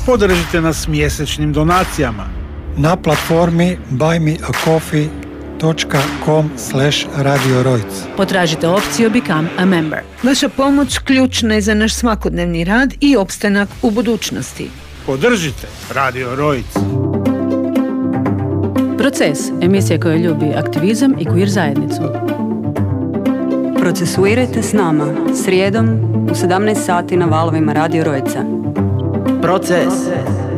Podržite nas mjesečnim donacijama na platformi buymeacoffee.com/Radio Rojc. Potražite opciju Become a Member. Vaša pomoć ključna je za naš svakodnevni rad i opstanak u budućnosti. Podržite Radio Rojc. Proces, emisija koja ljubi aktivizam i queer zajednicu. Procesuirajte s nama srijedom u 17 sati na valovima Radio Rojca. Proces.